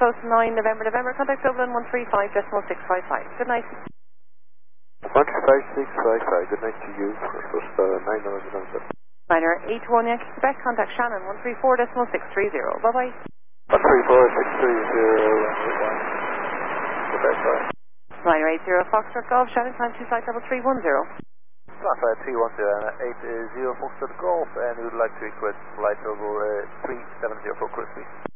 close to 9 November, contact Dublin 135.655. Good night. 135.655, good night to you. First 9 November. Liner 821 Yankee Quebec, contact Shannon 134.630. Bye-bye. 134.630, Quebec, bye. Liner 80 Foxtrot Golf, Shannon, time 2 flight level 310. Flight 310 and 80 Foxtrot Golf, and we would like to request flight level 370 for cruise speed.